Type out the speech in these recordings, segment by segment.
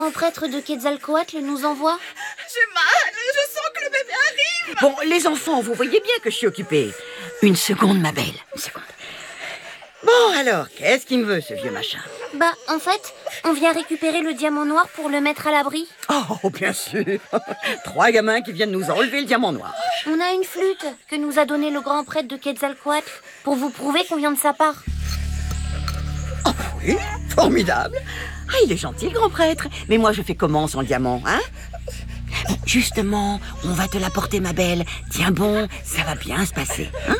Un prêtre de Quetzalcoatl nous envoie? J'ai mal, je sens que le bébé arrive. Bon, les enfants, vous voyez bien que je suis occupée. Une seconde, ma belle, une seconde. Bon, alors, qu'est-ce qu'il me veut, ce vieux machin? Bah, en fait, on vient récupérer le diamant noir pour le mettre à l'abri. Oh, bien sûr. 3 gamins qui viennent nous enlever le diamant noir. On a une flûte que nous a donnée le grand prêtre de Quetzalcoatl pour vous prouver qu'on vient de sa part. Oh oui, formidable. Ah, il est gentil, le grand prêtre. Mais moi, je fais comment sans le diamant, hein? Justement, on va te l'apporter, ma belle. Tiens bon, ça va bien se passer, hein?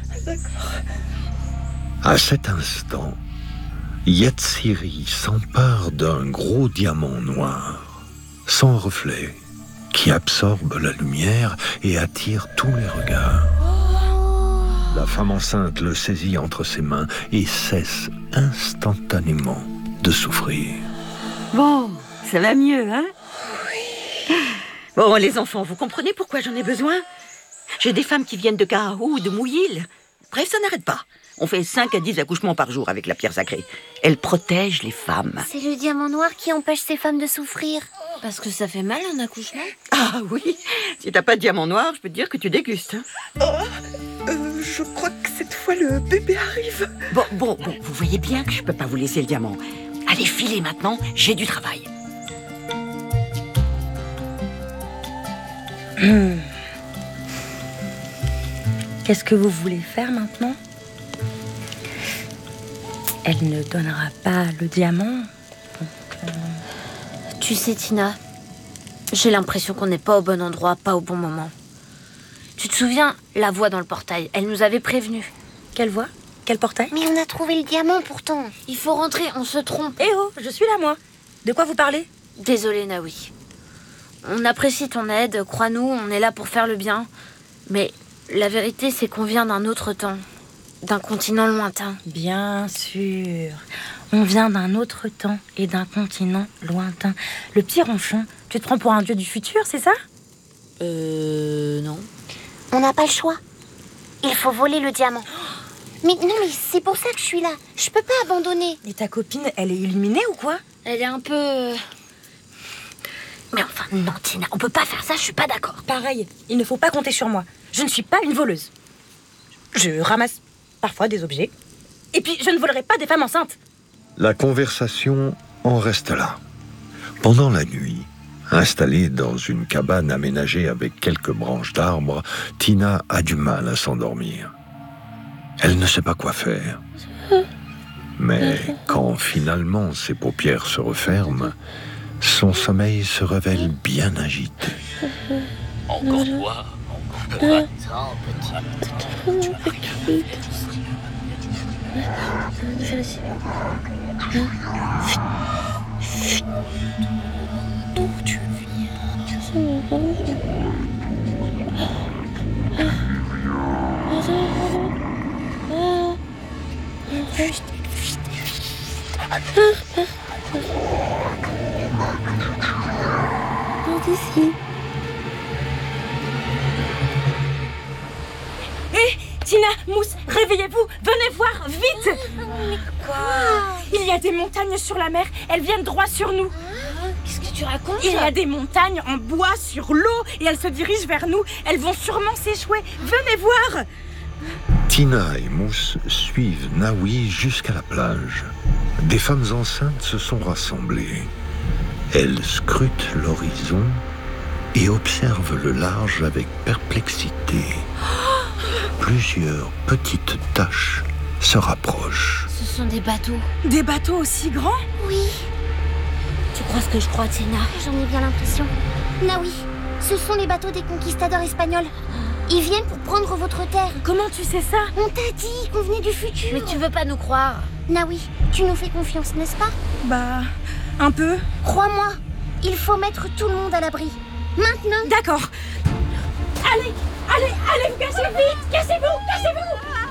À cet instant, Yatsiri s'empare d'un gros diamant noir, sans reflet, qui absorbe la lumière et attire tous les regards. La femme enceinte le saisit entre ses mains et cesse instantanément de souffrir. Bon, ça va mieux, hein? Oui. Bon, les enfants, vous comprenez pourquoi j'en ai besoin? J'ai des femmes qui viennent de Karahu ou de Mouilil. Bref, ça n'arrête pas. On fait 5 à 10 accouchements par jour avec la pierre sacrée. Elle protège les femmes. C'est le diamant noir qui empêche ces femmes de souffrir. Parce que ça fait mal un accouchement. Ah oui, si t'as pas de diamant noir, je peux te dire que tu dégustes. Je crois que cette fois le bébé arrive. Bon, vous voyez bien que je peux pas vous laisser le diamant. Allez, filez maintenant, j'ai du travail. Qu'est-ce que vous voulez faire maintenant? Elle ne donnera pas le diamant. Tu sais, Tina, j'ai l'impression qu'on n'est pas au bon endroit, pas au bon moment. Tu te souviens, la voix dans le portail, elle nous avait prévenus. Quelle voix? Quel portail? Mais on a trouvé le diamant pourtant. Il faut rentrer, on se trompe. Eh oh, je suis là moi. De quoi vous parlez? Désolée, Naoui. On apprécie ton aide, crois-nous, on est là pour faire le bien. Mais la vérité, c'est qu'on vient d'un autre temps, d'un continent lointain. Bien sûr. On vient d'un autre temps et d'un continent lointain. Le petit ronchon, tu te prends pour un dieu du futur, c'est ça? Non. On n'a pas le choix. Il faut voler le diamant. Mais non, mais c'est pour ça que je suis là. Je peux pas abandonner. Et ta copine, elle est illuminée ou quoi? Elle est un peu... Mais enfin, non, Tina, on peut pas faire ça, je suis pas d'accord. Pareil, il ne faut pas compter sur moi. Je ne suis pas une voleuse. Je ramasse parfois des objets. Et puis, je ne volerai pas des femmes enceintes. La conversation en reste là. Pendant la nuit, installée dans une cabane aménagée avec quelques branches d'arbres, Tina a du mal à s'endormir. Elle ne sait pas quoi faire. Mais quand finalement ses paupières se referment, son sommeil se révèle bien agité. Encore toi, encore un temps, petit. D'où tu Ici. Hé, Tina, Mousse, réveillez-vous, venez voir, vite! Quoi? Il y a des montagnes sur la mer, elles viennent droit sur nous. Qu'est-ce que tu racontes? Il y a des montagnes en bois sur l'eau et elles se dirigent vers nous. Elles vont sûrement s'échouer. Venez voir! Tina et Mousse suivent Naoui jusqu'à la plage. Des femmes enceintes se sont rassemblées. Elles scrutent l'horizon et observent le large avec perplexité. Plusieurs petites taches se rapprochent. Ce sont des bateaux. Des bateaux aussi grands? Oui. Tu crois ce que je crois, Tina? J'en ai bien l'impression. Naoui, ce sont les bateaux des conquistadors espagnols. Ils viennent pour prendre votre terre. Comment tu sais ça? On t'a dit qu'on venait du futur. Mais tu veux pas nous croire? Naoui, tu nous fais confiance, n'est-ce pas? Bah, un peu. Crois-moi, il faut mettre tout le monde à l'abri. Maintenant. D'accord. Allez, vous cassez vite! Cassez-vous!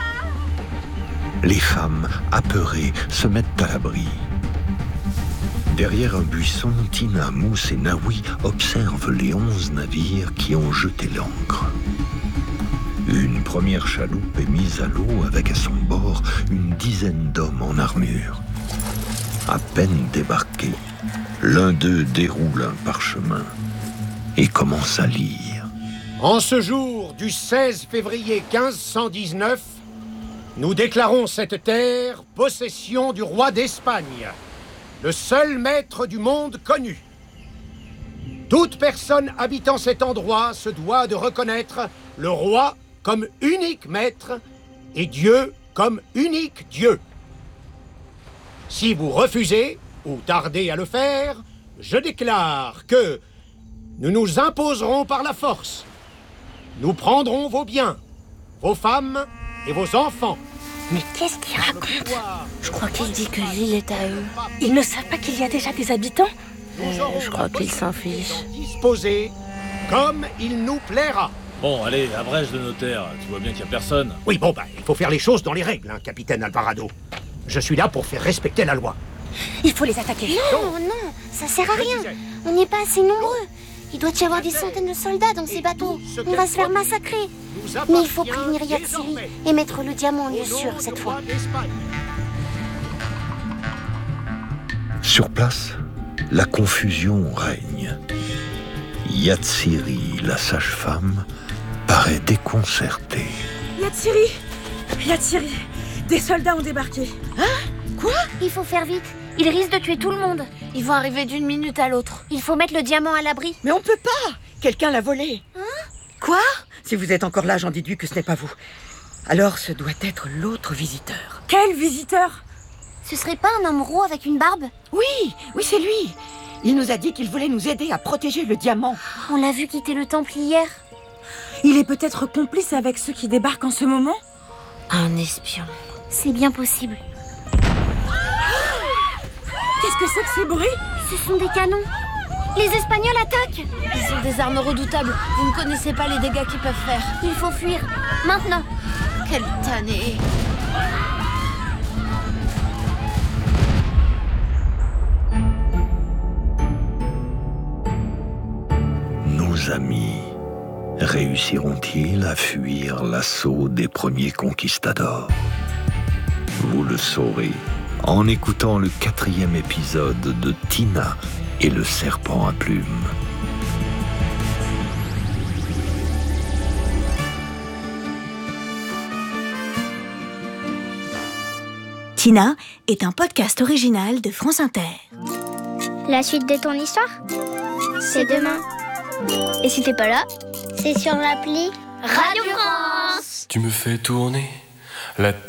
Les femmes, apeurées, se mettent à l'abri. Derrière un buisson, Tina, Mousse et Naoui observent les 11 navires qui ont jeté l'ancre. Une première chaloupe est mise à l'eau avec à son bord une dizaine d'hommes en armure. À peine débarqués, remarqué. L'un d'eux déroule un parchemin et commence à lire. En ce jour du 16 février 1519, nous déclarons cette terre possession du roi d'Espagne, le seul maître du monde connu. Toute personne habitant cet endroit se doit de reconnaître le roi comme unique maître et Dieu comme unique Dieu. Si vous refusez ou tardez à le faire, je déclare que nous nous imposerons par la force. Nous prendrons vos biens, vos femmes et vos enfants. Mais qu'est-ce qu'il raconte? Je crois qu'il dit que l'île est à eux. Ils ne savent pas qu'il y a déjà des habitants? Je crois qu'ils s'en fichent. Disposer comme il nous plaira. Bon, allez, abrège le notaire. Tu vois bien qu'il n'y a personne. Oui, bon, il faut faire les choses dans les règles, hein, capitaine Alvarado. Je suis là pour faire respecter la loi. Il faut les attaquer. Non, ça sert à rien. On n'est pas assez nombreux. Il doit y avoir des centaines de soldats dans ces bateaux. On va se faire massacrer. Mais il faut prévenir Yatsiri et mettre le diamant en lieu sûr cette fois. Sur place, la confusion règne. Yatsiri, la sage-femme, paraît déconcertée. Yatsiri, des soldats ont débarqué. Quoi? Il faut faire vite. Ils risquent de tuer tout le monde. Ils vont arriver d'une minute à l'autre. Il faut mettre le diamant à l'abri. Mais on peut pas. Quelqu'un l'a volé. Quoi? Si vous êtes encore là, j'en déduis que ce n'est pas vous. Alors ce doit être l'autre visiteur. Quel visiteur? Ce serait pas un homme roux avec une barbe? Oui, c'est lui. Il nous a dit qu'il voulait nous aider à protéger le diamant. On l'a vu quitter le temple hier. Il est peut-être complice avec ceux qui débarquent en ce moment? Un espion. C'est bien possible. Qu'est-ce que c'est que ces bruits? Ce sont des canons. Les Espagnols attaquent. Ils ont des armes redoutables. Vous ne connaissez pas les dégâts qu'ils peuvent faire. Il faut fuir. Maintenant. Quelle tannée! Nos amis réussiront-ils à fuir l'assaut des premiers conquistadors? Vous le saurez en écoutant le 4e épisode de Tina et le serpent à plumes. Tina est un podcast original de France Inter. La suite de ton histoire, c'est demain. Et si t'es pas là, c'est sur l'appli Radio France. Tu me fais tourner la tête.